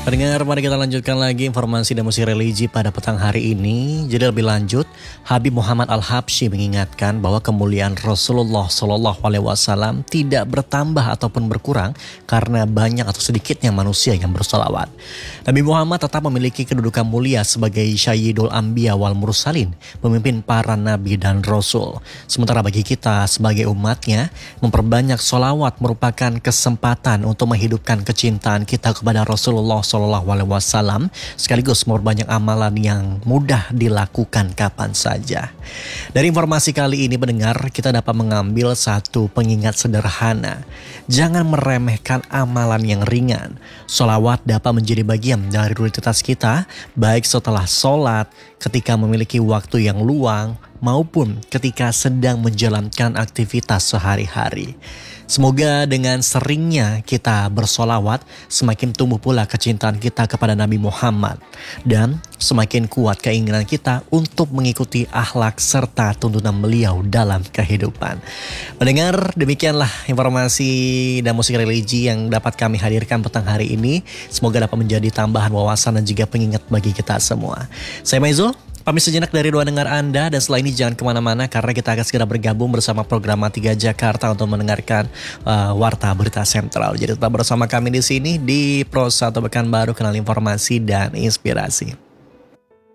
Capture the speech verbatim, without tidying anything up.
Pendengar, mari kita lanjutkan lagi informasi dan musik religi pada petang hari ini. Jadi lebih lanjut, Habib Muhammad Al-Habsyi mengingatkan bahwa kemuliaan Rasulullah Shallallahu Alaihi Wasallam tidak bertambah ataupun berkurang karena banyak atau sedikitnya manusia yang bersolawat. Nabi Muhammad tetap memiliki kedudukan mulia sebagai Sayyidul Anbiya wal Mursalin, pemimpin para nabi dan rasul. Sementara bagi kita sebagai umatnya, memperbanyak solawat merupakan kesempatan untuk menghidupkan kecintaan kita kepada Rasulullah Shallallahu Alaihi Wasallam, sekaligus memperbanyak amalan yang mudah dilakukan kapan saja. Dari informasi kali ini pendengar, kita dapat mengambil satu pengingat sederhana. Jangan meremehkan amalan yang ringan. Sholawat dapat menjadi bagian dari rutinitas kita, baik setelah sholat, ketika memiliki waktu yang luang, maupun ketika sedang menjalankan aktivitas sehari-hari. Semoga dengan seringnya kita bersolawat, semakin tumbuh pula kecintaan kita kepada Nabi Muhammad. Dan semakin kuat keinginan kita untuk mengikuti akhlak serta tuntunan beliau dalam kehidupan. Mendengar, demikianlah informasi dan musik religi yang dapat kami hadirkan petang hari ini. Semoga dapat menjadi tambahan wawasan dan juga pengingat bagi kita semua. Saya Maizo, pamit sejenak dari ruang dengar Anda, dan setelah ini jangan kemana-mana karena kita akan segera bergabung bersama program tiga Jakarta untuk mendengarkan uh, Warta Berita Sentral. Jadi tetap bersama kami di sini di Pro satu Pekanbaru, kenal informasi dan inspirasi.